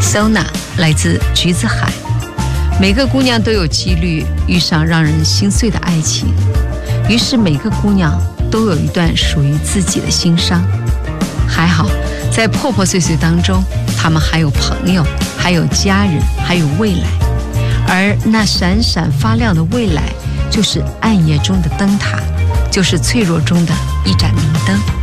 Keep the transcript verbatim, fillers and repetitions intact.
Sona 来自橘子海。每个姑娘都有几率遇上让人心碎的爱情，于是每个姑娘都有一段属于自己的心伤。还好，在破破碎碎当中，她们还有朋友，还有家人，还有未来。而那闪闪发亮的未来，就是暗夜中的灯塔，就是脆弱中的一盏明灯。